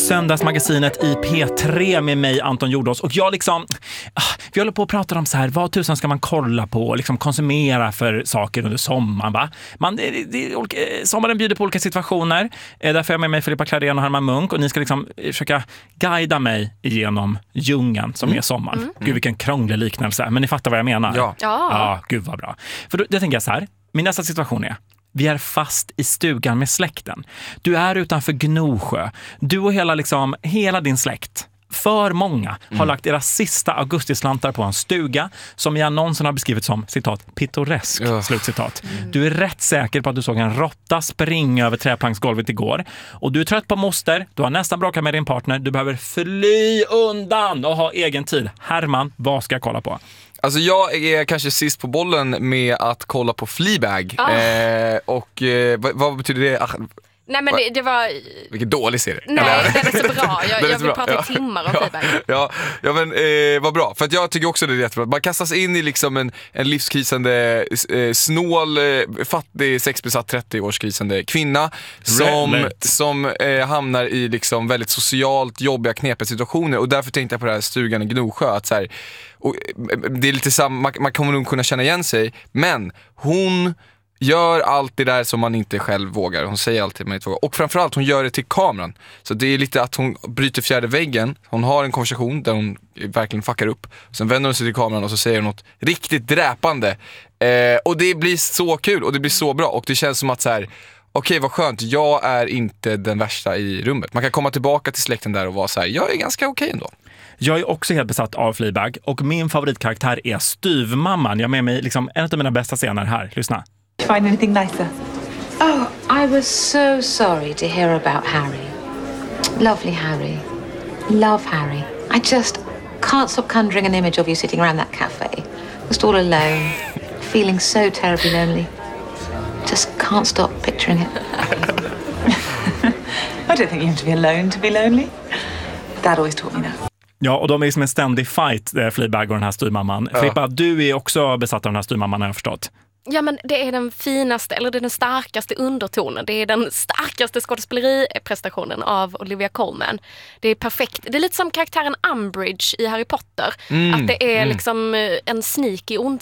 Söndagsmagasinet i P3 med mig, Anton Jordås. Och jag vi håller på att prata om så här, vad tusan ska man kolla på och liksom konsumera för saker under sommaren, va? Sommaren bjuder på olika situationer. Därför är jag med mig Filippa Klarén och Herman Munk, och ni ska liksom försöka guida mig igenom djungeln som är sommaren. Gud, vilken krånglig liknelse, men ni fattar vad jag menar. Ja, gud vad bra. För då tänker jag så här, min nästa situation är: vi är fast i stugan med släkten. Du är utanför Gnosjö. Du och hela din släkt, för många, har lagt era sista augustislantar på en stuga som i annonsen har beskrivit som, citat, pittoresk, slutcitat. Du är rätt säker på att du såg en råtta springa över träplanksgolvet igår. Och du är trött på moster, du har nästan bråkat med din partner, du behöver fly undan och ha egen tid. Herman, vad ska jag kolla på? Alltså jag är kanske sist på bollen med att kolla på Fleabag. Vad betyder det? Nej, men det var... Vilken dålig serie. Nej, det är så bra. Jag vill prata i timmar om Fleabag. Men vad bra. För att jag tycker också det är jättebra. Man kastas in i liksom en livskrisande, snål, fattig, sexbesatt 30-årskrisande kvinna som hamnar i liksom väldigt socialt jobbiga, knepiga situationer. Och därför tänkte jag på det här stugan i Gnosjö. Att så här, och det är lite samma, man kommer nog kunna känna igen sig. Men hon gör allt det där som man inte själv vågar. Hon säger alltid man inte vågar. Och framförallt, hon gör det till kameran. Så det är lite att hon bryter fjärde väggen. Hon har en konversation där hon verkligen fuckar upp. Sen vänder hon sig till kameran och så säger hon något riktigt dräpande. Och det blir så kul och det blir så bra. Och det känns som att så här: okej, vad skönt, jag är inte den värsta i rummet. Man kan komma tillbaka till släkten där och vara så här: jag är ganska okej ändå. Jag är också helt besatt av Fleabag, och min favoritkaraktär är styvmamman. Jag har med mig en av mina bästa scener här. Lyssna. Find anything nicer? Oh, I was so sorry to hear about Harry. Lovely Harry. Love Harry. I just can't stop conjuring an image of you sitting around that cafe. Just all alone. Feeling so terribly lonely. Just can't stop picturing it. I don't think you have to be alone to be lonely. Dad always taught me that. Ja, och de är som en ständig fight, Fleabag och den här styrmamman. Filippa, du är också besatt av den här styrmamman, har jag förstått. Ja, men det är den finaste, eller den starkaste undertonen. Det är den starkaste skådespeleriprestationen av Olivia Colman. Det är perfekt. Det är lite som karaktären Umbridge i Harry Potter. Att det är liksom en sneaky